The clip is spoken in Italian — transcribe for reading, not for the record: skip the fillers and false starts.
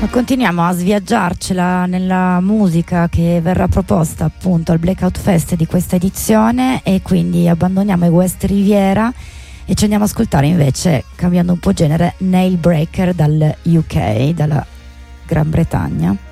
Continuiamo a sviaggiarcela nella musica che verrà proposta appunto al Blackout Fest di questa edizione, e quindi abbandoniamo i West Riviera e ci andiamo ad ascoltare invece, cambiando un po' genere, Nailbreaker dal UK, dalla Gran Bretagna.